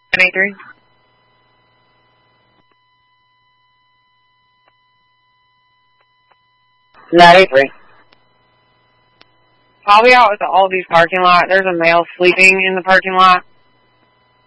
983. I'll be out at the Aldi's parking lot. There's a male sleeping in the parking lot.